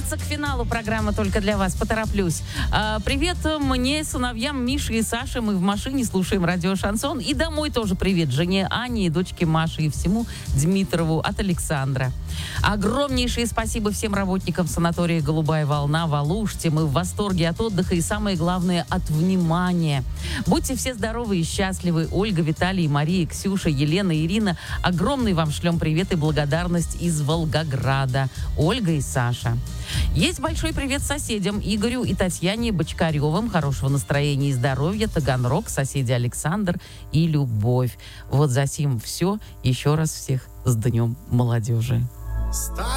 Близится к финалу программа «Только для вас». Потороплюсь. Привет мне, сыновьям Мише и Саше. Мы в машине слушаем радио «Шансон». И домой тоже привет жене Ане и дочке Маше и всему Дмитрову от Александра. Огромнейшее спасибо всем работникам санатория «Голубая волна» в Алуште. Мы в восторге от отдыха и, самое главное, от внимания. Будьте все здоровы и счастливы. Ольга, Виталий, Мария, Ксюша, Елена, Ирина. Огромный вам шлем привет и благодарность из Волгограда. Ольга и Саша. Есть большой привет соседям Игорю и Татьяне Бочкаревым. Хорошего настроения и здоровья. Таганрог, соседи Александр и Любовь. Вот за сим все. Еще раз всех с Днем молодежи.